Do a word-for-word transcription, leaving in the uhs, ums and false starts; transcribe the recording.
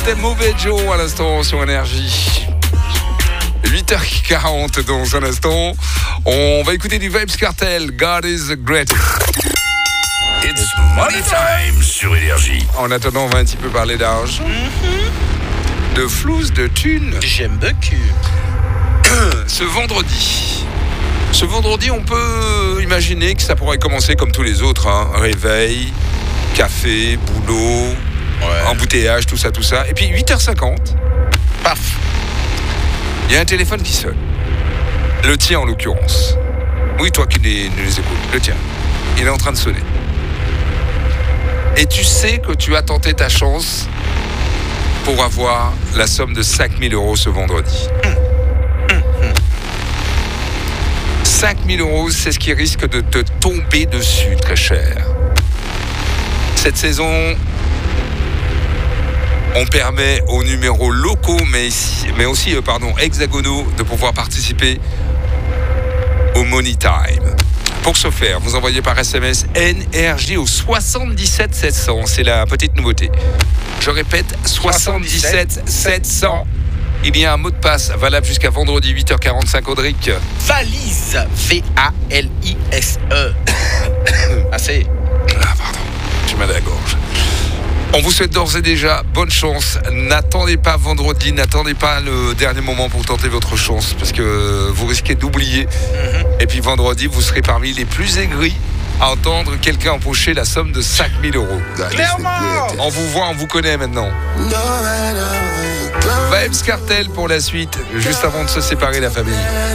C'était Mauvais Joe à l'instant sur Énergie. huit heures quarante dans un instant. On va écouter du Vybz Kartel. God is the greatest. It's money time sur Énergie. En attendant, on va un petit peu parler d'argent. Mm-hmm. De flouze, de thunes. J'aime beaucoup. Ce vendredi. Ce vendredi, on peut imaginer que ça pourrait commencer comme tous les autres. Hein. Réveil, café, boulot, ouais. Embouteillage, tout ça, tout ça. Et puis huit heures cinquante, paf, il y a un téléphone qui sonne. Le tien en l'occurrence. Oui, toi qui les, les écoutes, le tien. Il est en train de sonner. Et tu sais que tu as tenté ta chance pour avoir la somme de cinq mille euros ce vendredi. cinq mille euros, c'est ce qui risque de te tomber dessus, très cher. Cette saison, on permet aux numéros locaux, mais, mais aussi euh, pardon, hexagonaux, de pouvoir participer au Money Time. Pour ce faire, vous envoyez par S M S N R J au soixante-dix-sept sept cents. C'est la petite nouveauté. Je répète, soixante-dix-sept sept cents. Il y a un mot de passe valable jusqu'à vendredi huit heures quarante-cinq, Audric. Valise. V A L I S E. Ah, c'est... Ah, pardon. J'ai mal à la gorge. On vous souhaite d'ores et déjà bonne chance. N'attendez pas vendredi, n'attendez pas le dernier moment pour tenter votre chance, parce que vous risquez d'oublier. Mm-hmm. Et puis vendredi, vous serez parmi les plus aigris à entendre quelqu'un empocher la somme de cinq mille euros. Clairement. On vous voit, on vous connaît maintenant. Vybz Kartel pour la suite, juste avant de se séparer la famille.